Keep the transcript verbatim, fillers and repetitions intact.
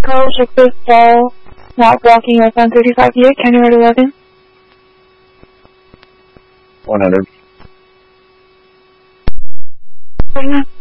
Call Shakespeare Ball, not blocking us on thirty-five E eight, County Road eleven. one hundred. Right now.